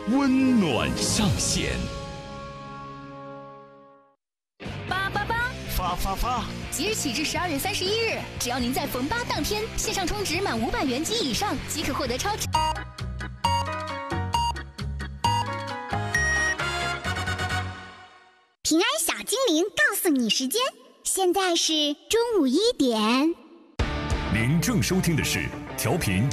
温暖上线。 发！即日起至12月31日，只要您在逢8当天线上充值满500元及以上，即可获得超值。 平安小精灵告诉你时间，现在是中午1点。 您正收听的是调频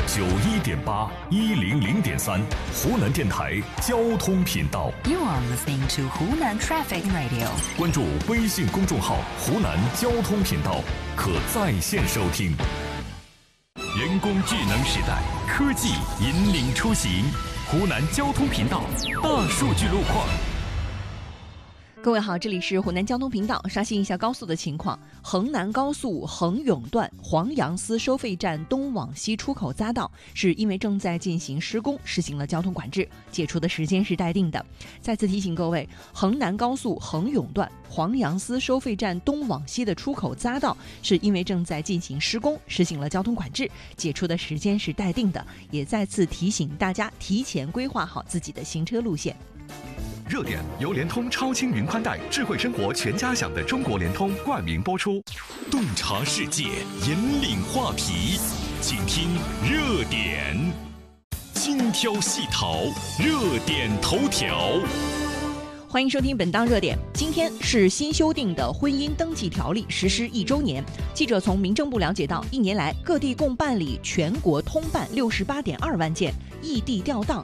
91.8、100.3湖南电台交通频道。 You are listening to Hunan Traffic Radio。 关注微信公众号“湖南交通频道”，可在线收听。人工智能时代，科技引领出行。湖南交通频道大数据路况。 各位好，这里是湖南交通频道，刷新一下高速的情况。衡南高速衡永段黄杨司收费站东往西出口匝道是因为正在进行施工，实行了交通管制，解除的时间是待定的。再次提醒各位，衡南高速衡永段黄杨司收费站东往西的出口匝道是因为正在进行施工，实行了交通管制，解除的时间是待定的。也再次提醒大家提前规划好自己的行车路线。 热点由联通超轻云宽带智慧生活全家享的中国联通冠名播出。 洞察世界，引领话题，请听热点，精挑细淘，热点头条。 欢迎收听本档热点。今天是新修订的婚姻登记条例实施1周年。记者从民政部了解到，1年来各地共办理全国通办68.2万件，异地调档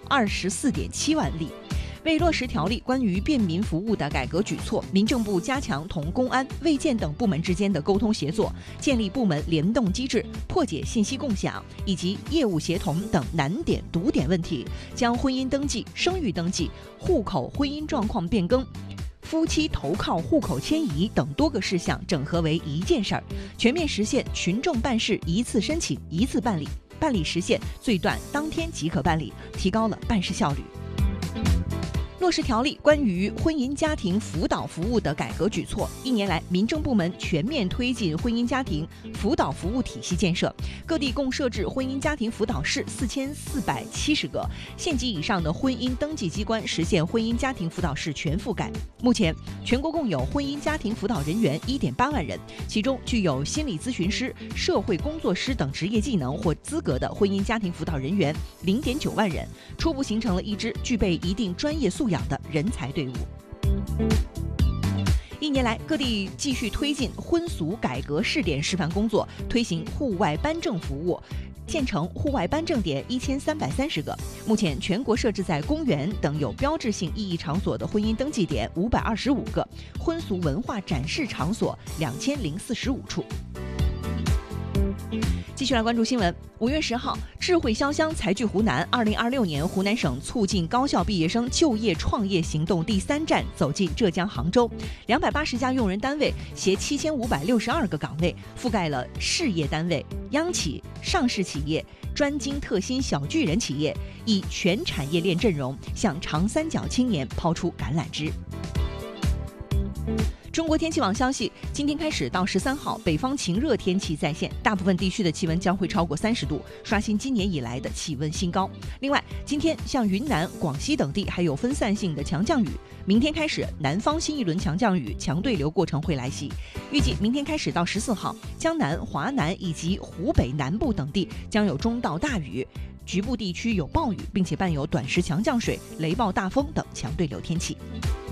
24.7万例。为落实条例关于便民服务的改革举措，民政部加强同公安、卫健等部门之间的沟通协作，建立部门联动机制，破解信息共享以及业务协同等难点堵点问题，将婚姻登记、生育登记、户口婚姻状况变更、夫妻投靠户口迁移等多个事项整合为一件事儿，全面实现群众办事一次申请一次办理，办理时限最短当天即可办理，提高了办事效率。落实条例关于婚姻家庭辅导服务的改革举措，1年来，民政部门全面推进婚姻家庭辅导服务体系建设，各地共设置婚姻家庭辅导室4470个，县级以上的婚姻登记机关实现婚姻家庭辅导室全覆盖。目前，全国共有婚姻家庭辅导人员1.8万人，其中具有心理咨询师、社会工作师等职业技能或资格的婚姻家庭辅导人员0.9万人，初步形成了一支具备一定专业素养的人才队伍。1年来，各地继续推进婚俗改革试点示范工作，推行户外颁证服务，建成户外颁证点1330个。目前，全国设置在公园等有标志性意义场所的婚姻登记点525个，婚俗文化展示场所2045处。继续来关注新闻。5月10号，智慧潇湘财聚湖南2026年湖南省促进高校毕业生就业创业行动第3站走进浙江杭州，280家用人单位携7562个岗位，覆盖了事业单位、央企、上市企业、专精特新小巨人企业，以全产业链阵容向长三角青年抛出橄榄枝。中国天气网消息，今天开始到13号，北方晴热天气再现，大部分地区的气温将会超过30度，刷新今年以来的气温新高。另外，今天像云南、广西等地还有分散性的强降雨，明天开始南方新一轮强降雨、强对流过程会来袭。预计明天开始到14号，江南、华南以及湖北南部等地将有中到大雨，局部地区有暴雨，并且伴有短时强降水、雷暴大风等强对流天气。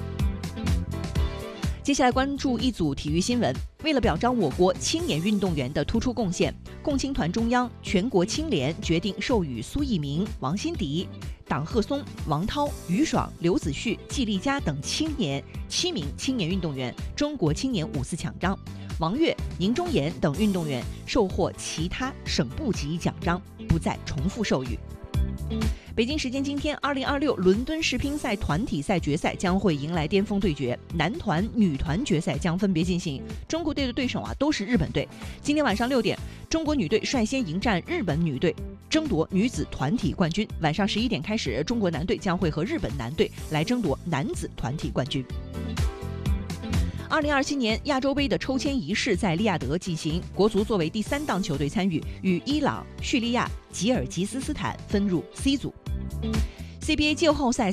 接下来关注一组体育新闻。为了表彰我国青年运动员的突出贡献，共青团中央、全国青联决定授予苏翊鸣、王欣迪、党鹤松、王涛、于爽、刘子旭、季丽佳等7名青年运动员中国青年5次奖章，王悦、宁忠言等运动员受获其他省部级奖章，不再重复授予。北京时间今天，2026伦敦世乒赛团体赛决赛将会迎来巅峰对决，男团、女团决赛将分别进行。中国队的对手都是日本队。今天晚上6点，中国女队率先迎战日本女队，争夺女子团体冠军。晚上11点开始，中国男队将会和日本男队来争夺男子团体冠军。2027年亚洲杯的抽签仪式在利雅得进行，国足作为第3档球队参与，与伊朗、叙利亚、吉尔吉斯斯坦分入 C 组。CBA 季后赛